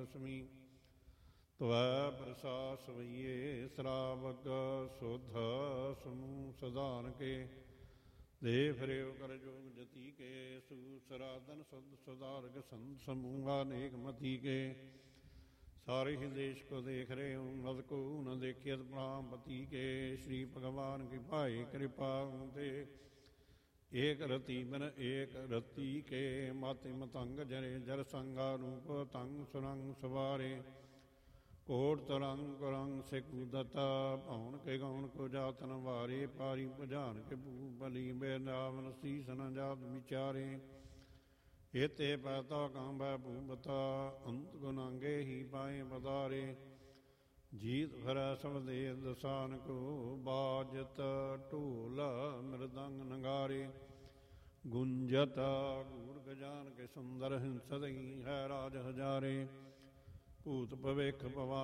ਦਸਮੀ। ਤਵੈ ਪ੍ਰਸਾਦ ਸਵਈਏ ਸਰਾਵਗ ਸੁਧ ਸਮੂਹ ਸਧਾਨ ਕੇ। ਦੇ ਫਿਰਿਓ ਕਰ ਜੋਗ ਜਤੀ ਕੇ ਸੂਸਰਾਧਨ ਸੁਧ ਸੁਧਾਰਗ ਸੰਤ ਸਮੂਹਾ ਅਨੇਕ ਮਤੀ ਕੇ। ਸਾਰੇ ਹੀ ਦੇਸ਼ ਕੋ ਦੇਖ ਰਹੇ ਹੋ ਨਦ ਕੋ ਨ ਦੇਖਿਅਤ ਪ੍ਰਾਪਤੀ ਕੇ। ਸ਼੍ਰੀ ਭਗਵਾਨ ਕੀ ਭਾਈ ਕਿਰਪਾ ਤੇ ਏਕ ਰਤੀ ਬਨ ਏਕ ਰਤੀ ਕੇ। ਮਾਤੇ ਮਤੰਗ ਜਰੇ ਜਰ ਸੰਗਾ ਰੂਪ ਤੰਗ ਸੁਰੰਗ ਸਵਾਰੇ। ਕੋਟ ਤਰੰਗ ਕੁਰੰਗ ਸਿਖ ਉਦਤਾ ਭਉਨ ਕੇ ਗੌਣ ਕੋ ਜਾਤਨ ਵਾਰੇ। ਪਾਰੀ ਭੁਜਾਨ ਕੇ ਭੂ ਬਲੀ ਬੇਨਾਵਨ ਸੀਸ ਨ ਜਾਤ ਵਿਚਾਰੇ। ਏਤੇ ਪੈਤਾ ਕਾਂਬੈ ਭੂਬਤਾ ਅੰਤ ਗੁਨਾਂਗੇ ਹੀ ਪਾਏ ਬਦਾਰੇ। ਜੀਤ ਫਿਰੈ ਸਭ ਦੇ ਦਸਾਨ ਕੋ ਬਾਜਤ ਢੋਲ ਮ੍ਰਿਦੰਗ ਨਗਾਰੇ। ਗੁੰਜਤ ਗੂੜ ਗਜਾਨ ਕੇ ਸੁੰਦਰ ਹਿੰਸਦਈ ਹੈ ਰਾਜ ਹਜ਼ਾਰੇ। ਭੂਤ ਭਵਿਖ ਭਵਾ